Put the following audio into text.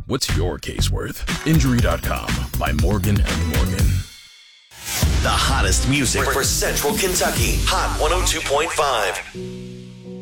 What's your case worth? Injury.com by Morgan & Morgan. The hottest music for Central Kentucky. Hot 102.5.